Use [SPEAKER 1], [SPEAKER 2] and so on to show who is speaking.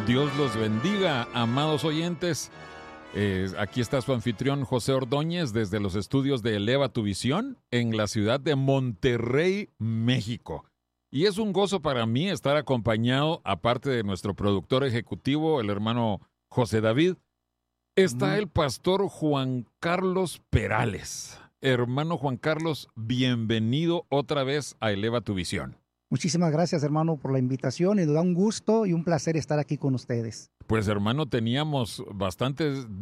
[SPEAKER 1] Dios los bendiga, amados oyentes. Aquí está su anfitrión José Ordóñez desde los estudios de Eleva tu Visión en la ciudad de Monterrey, México. Y es un gozo para mí estar acompañado, aparte de nuestro productor ejecutivo, el hermano José David, está el pastor Juan Carlos Perales. Hermano Juan Carlos, bienvenido otra vez a Eleva tu Visión.
[SPEAKER 2] Muchísimas gracias, hermano, por la invitación y nos da un gusto y un placer estar aquí con ustedes.
[SPEAKER 1] Pues, hermano, teníamos bastantes